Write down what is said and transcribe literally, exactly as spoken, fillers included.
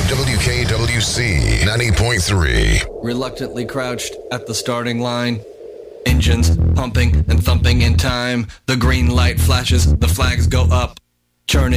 W K W C ninety point three. Reluctantly crouched at the starting line. Engines pumping and thumping in time. The green light flashes, the flags go up. Churning.